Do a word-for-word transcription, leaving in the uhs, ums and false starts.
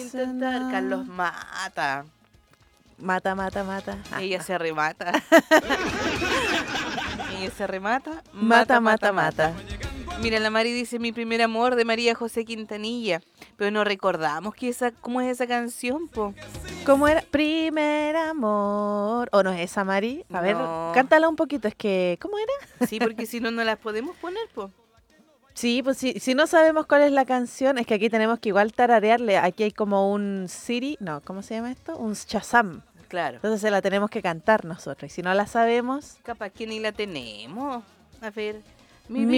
intentar. Carlos mata. Mata, mata, mata. Ah, Ella ah. se remata. Ella se remata. Mata, mata, mata. Mira, la Mari dice mi primer amor de María José Quintanilla. Pero no recordamos que esa, cómo es esa canción, po. ¿Cómo era? Primer amor. ¿O no es esa, Mari? A ver, No. cántala un poquito. Es que, ¿cómo era? Sí, porque si no, no las podemos poner, po. Sí, pues sí, si no sabemos cuál es la canción, es que aquí tenemos que igual tararearle. Aquí hay como un Siri, no, ¿cómo se llama esto? Un Shazam. Claro. Entonces se la tenemos que cantar nosotros. Y si no la sabemos, Capaz que ni la tenemos. A ver. mi